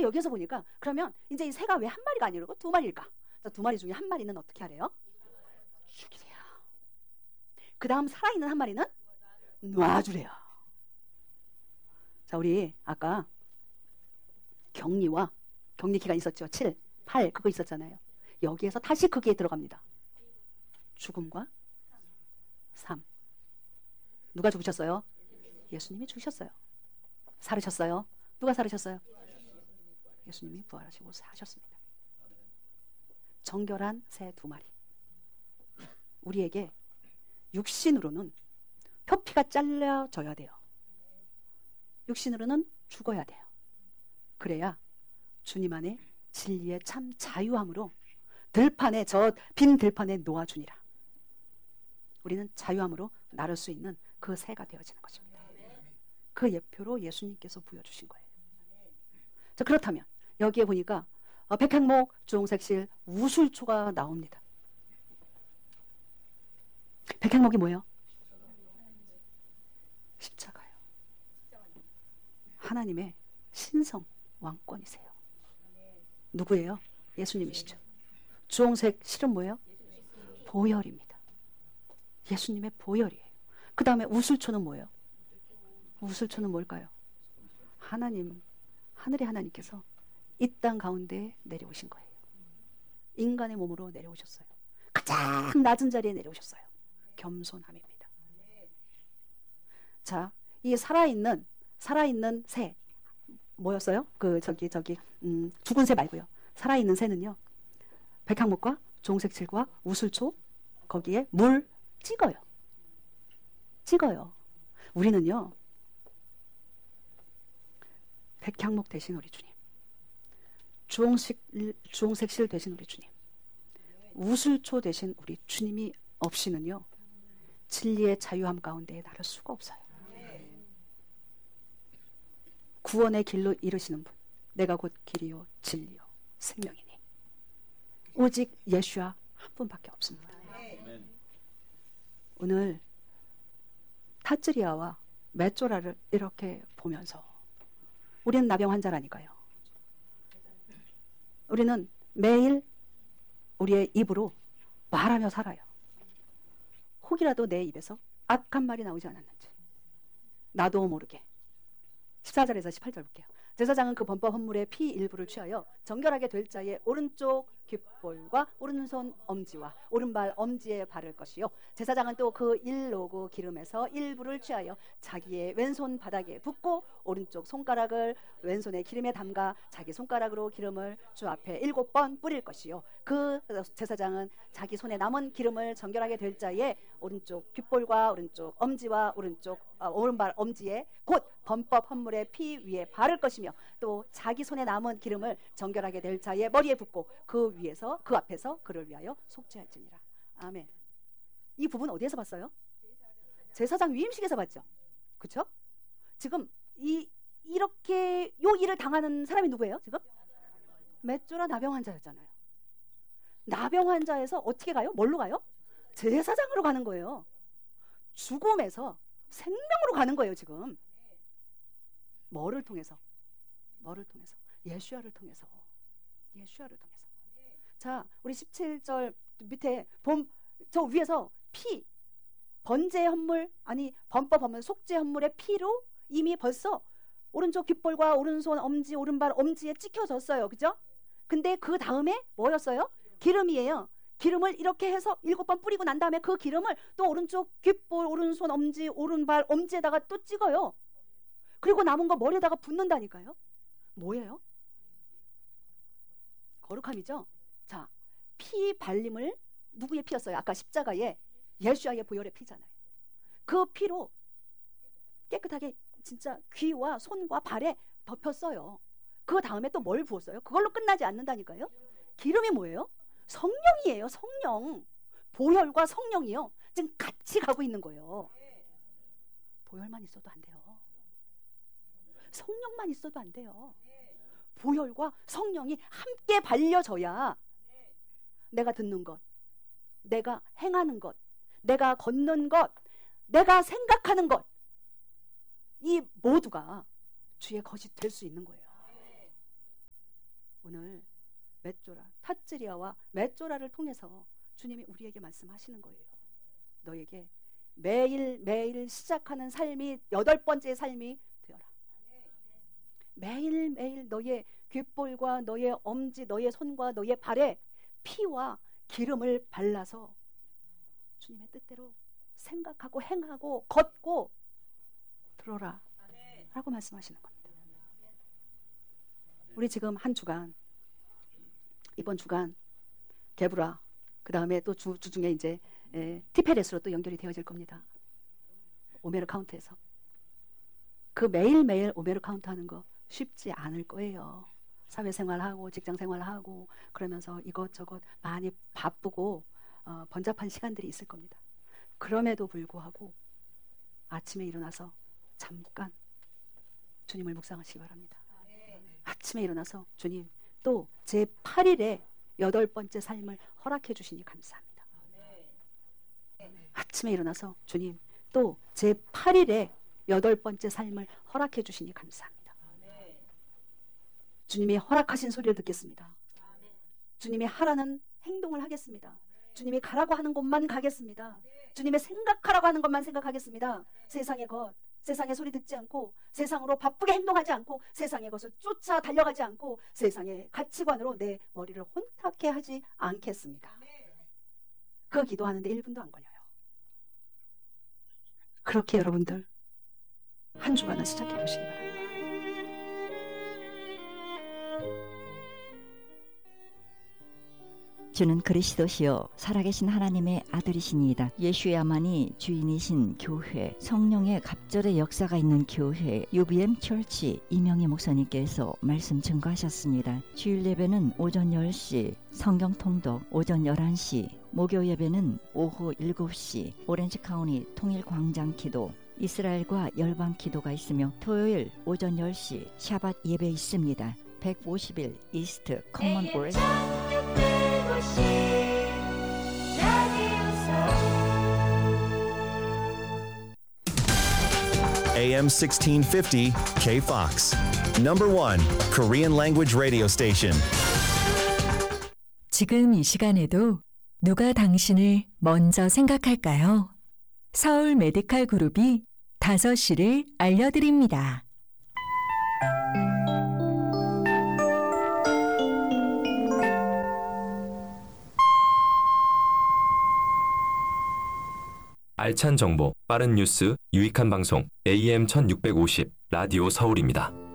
여기서 보니까 그러면 이제 이 새가 왜 한 마리가 아니고 두 마리일까? 자, 두 마리 중에 한 마리는 어떻게 하래요? 죽이세요. 그 다음 살아있는 한 마리는 놔주래요. 자, 우리 아까 격리 기간 있었죠. 7, 8 그거 있었잖아요. 여기에서 다시 거기에 들어갑니다. 죽음과 삶. 누가 죽으셨어요? 예수님이 죽으셨어요. 살으셨어요. 누가 살으셨어요? 예수님이 부활하시고 사셨습니다. 정결한 새 두 마리. 우리에게 육신으로는 표피가 잘려져야 돼요. 육신으로는 죽어야 돼요. 그래야 주님 안에 진리의 참 자유함으로 들판에 저 빈 들판에 놓아주니라. 우리는 자유함으로 나를 수 있는 그 새가 되어지는 것입니다. 그 예표로 예수님께서 부여주신 거예요. 자, 그렇다면 여기에 보니까 백향목, 주홍색실, 우술초가 나옵니다. 백향목이 뭐예요? 십자가요. 하나님의 신성 왕권이세요. 누구예요? 예수님이시죠. 주홍색 실은 뭐예요? 보혈입니다. 예수님의 보혈이에요. 그 다음에 우술초는 뭐예요? 우술초는 뭘까요? 하나님, 하늘의 하나님께서 이 땅 가운데 내려오신 거예요. 인간의 몸으로 내려오셨어요. 가장 낮은 자리에 내려오셨어요. 겸손함입니다. 자, 이 살아있는 새 뭐였어요? 죽은 새 말고요. 살아있는 새는요, 백향목과 종색칠과 우술초 거기에 물 찍어요. 우리는요, 백향목 대신 우리 주님, 주홍색실 대신 우리 주님, 우술초 대신 우리 주님이 없이는요, 진리의 자유함 가운데 나를 수가 없어요. 구원의 길로 이르시는 분, 내가 곧 길이요 진리요 생명이니 오직 예수야 한 분밖에 없습니다. 오늘 타츠리아와 메쪼라를 이렇게 보면서 우리는 나병 환자라니까요. 우리는 매일 우리의 입으로 말하며 살아요. 혹이라도 내 입에서 악한 말이 나오지 않았는지 나도 모르게. 14절에서 18절 볼게요. 제사장은 그 범법 헌물의 피 일부를 취하여 정결하게 될 자의 오른쪽 귓볼과 오른손 엄지와 오른발 엄지에 바를 것이요, 제사장은 또 그 일로그 기름에서 일부를 취하여 자기의 왼손 바닥에 붓고 오른쪽 손가락을 왼손의 기름에 담가 자기 손가락으로 기름을 주 앞에 7번 뿌릴 것이요, 그 제사장은 자기 손에 남은 기름을 정결하게 될 자의 오른쪽 귓볼과 오른쪽 엄지와 오른발 엄지에 곧 범법 헌물의 피 위에 바를 것이며, 또 자기 손에 남은 기름을 정결하게 될 자의 머리에 붓고 그 앞에서 그를 위하여 속죄할지니라. 아멘. 이 부분 어디에서 봤어요? 제사장 위임식에서 봤죠. 그렇죠? 지금 이렇게 요 일을 당하는 사람이 누구예요? 지금 메쪼라 나병 환자였잖아요. 나병 환자에서 어떻게 가요? 뭘로 가요? 제사장으로 가는 거예요. 죽음에서 생명으로 가는 거예요. 지금 뭐를 통해서? 예수야를 통해서. 자, 우리 17절 밑에 저 위에서 피, 번제 헌물, 범법 헌물, 속죄 헌물의 피로 이미 벌써 오른쪽 귓볼과 오른손 엄지, 오른발 엄지에 찍혀졌어요. 그죠? 근데 그 다음에 뭐였어요? 기름이에요. 기름을 이렇게 해서 7번 뿌리고 난 다음에 그 기름을 또 오른쪽 귓볼, 오른손 엄지, 오른발 엄지에다가 또 찍어요. 그리고 남은 거 머리에다가 붓는다니까요. 뭐예요? 거룩함이죠. 자, 피 발림을 누구의 피였어요? 아까 십자가에 예수와의 보혈의 피잖아요. 그 피로 깨끗하게 진짜 귀와 손과 발에 덮였어요. 그 다음에 또 뭘 부었어요? 그걸로 끝나지 않는다니까요. 기름이 뭐예요? 성령이에요. 성령. 보혈과 성령이요, 지금 같이 가고 있는 거예요. 보혈만 있어도 안 돼요. 성령만 있어도 안 돼요. 보혈과 성령이 함께 발려져야 내가 듣는 것, 내가 행하는 것, 내가 걷는 것, 내가 생각하는 것, 이 모두가 주의 것이 될 수 있는 거예요. 맷조라, 타츠리아와 맷조라를 통해서 주님이 우리에게 말씀하시는 거예요. 너에게 매일매일 시작하는 삶이 8번째 삶이 되어라. 매일매일 너의 귓볼과 너의 엄지, 너의 손과 너의 발에 피와 기름을 발라서 주님의 뜻대로 생각하고 행하고 걷고 들어라 라고 말씀하시는 겁니다. 우리 지금 한 주간, 이번 주간 게브라, 그 다음에 또 주 중에 이제 티페레스로 또 연결이 되어질 겁니다. 오메르 카운트에서. 그 매일매일 오메르 카운트 하는 거 쉽지 않을 거예요. 사회생활하고 직장생활하고 그러면서 이것저것 많이 바쁘고 번잡한 시간들이 있을 겁니다. 그럼에도 불구하고 아침에 일어나서 잠깐 주님을 묵상하시기 바랍니다. 아침에 일어나서 주님 또 제 8일에 8번째 삶을 허락해 주시니 감사합니다. 아침에 일어나서 주님 또 제 8일에 8번째 삶을 허락해 주시니 감사합니다. 주님이 허락하신 소리를 듣겠습니다. 주님이 하라는 행동을 하겠습니다. 주님이 가라고 하는 곳만 가겠습니다. 주님의 생각하라고 하는 것만 생각하겠습니다. 세상의 것, 세상의 소리 듣지 않고 세상으로 바쁘게 행동하지 않고 세상의 것을 쫓아 달려가지 않고 세상의 가치관으로 내 머리를 혼탁해 하지 않겠습니다. 그 기도하는데 1분도 안 걸려요. 그렇게 여러분들 한 주간을 시작해 보시기 바랍니다. 주는 그리스도시요 살아계신 하나님의 아들이시니이다. 예수야만이 주인이신 교회, 성령의 갑절의 역사가 있는 교회 UBM 철치 이명희 목사님께서 말씀 증거하셨습니다. 주일 예배는 오전 10시, 성경 통독 오전 11시, 목요 예배는 오후 7시, 오렌지 카운티 통일 광장 기도, 이스라엘과 열방 기도가 있으며 토요일 오전 10시 샤밧 예배 있습니다. 151 이스트 커먼볼드 AM 1650 KFOX. Number 1 Korean language radio station. 지금 이 시간에도 누가 당신을 먼저 생각할까요? 서울 메디칼 그룹이 5시를 알려드립니다. 알찬 정보, 빠른 뉴스, 유익한 방송 AM 1650 라디오 서울입니다.